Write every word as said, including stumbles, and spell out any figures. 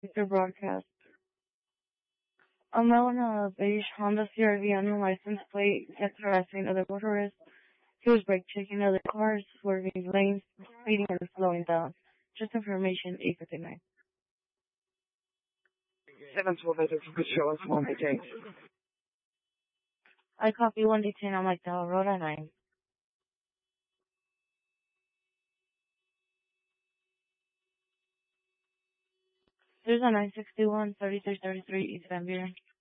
Your broadcast. A male in a beige Honda C R V unknown license plate kept harassing other motorists. He was brake checking other cars, swerving lanes, speeding and slowing down. Just information, eight fifty-nine. seven twelve, I could show us one day. I copy one D ten on like the road at nine. There's a nine sixty-one, thirty-three thirty-three East Van Buren.